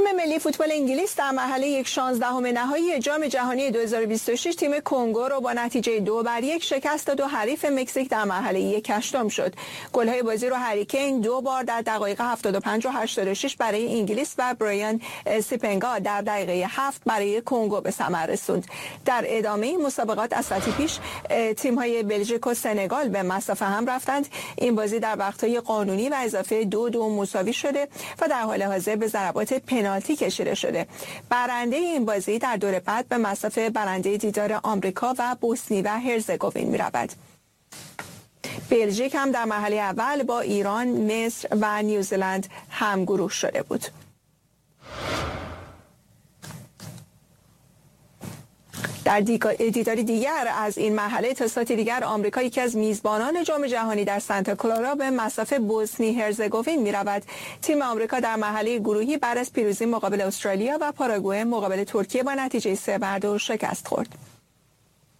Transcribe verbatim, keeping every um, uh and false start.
تیم ملی فوتبال انگلیس در مرحله یک شانزدهم نهایی جام جهانی دو هزار و بیست و شش تیم کنگو را با نتیجه دو بر یک شکست داد و حریف مکزیک در مرحله یک هشتم شد. گل‌های بازی رو هری کین دو بار در دقایق هفتاد و پنج و هشتاد و شش برای انگلیس و برایان سیپنگا در دقیقه هفت برای کنگو به ثمر رسوند. در ادامه مسابقات از ساعتی پیش تیم‌های بلژیک و سنگال به مصاف هم رفتند. این بازی در وقت‌های قانونی و اضافه دو دو مساوی شده و در حال حاضر به ضربات پنالتی کشیده شده. برنده این بازی در دور بعد به مصاف برنده دیدار آمریکا و بوسنی و هرزگوین می‌رود. بلژیک هم در مرحله اول با ایران، مصر و نیوزلند همگروه شده بود. در دیداری دیگر از این مرحله تا ساعت دیگر آمریکا یکی از میزبانان جام جهانی در سانتا کلارا به مصاف بوسنی هرزگوین می رود. تیم آمریکا در مرحله گروهی بعد از پیروزی مقابل استرالیا و پاراگوئه مقابل ترکیه با نتیجه سه بر دو شکست خورد.